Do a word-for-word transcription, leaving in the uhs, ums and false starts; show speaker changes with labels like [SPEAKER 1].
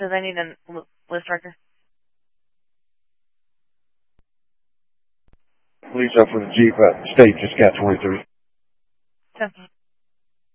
[SPEAKER 1] Does I need a l- list record?
[SPEAKER 2] Police up for the Jeep at State, just got twenty-three.
[SPEAKER 1] ten.